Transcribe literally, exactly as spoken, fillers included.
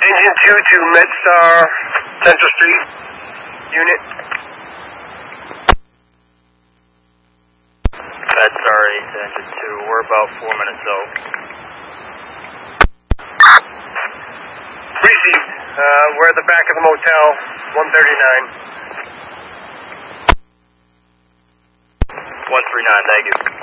Engine two to MedStar Central Street unit. MedStar eight to Engine two, we're about four minutes out. Received. Uh, we're at the back of the motel, one thirty-nine. one three nine, thank you.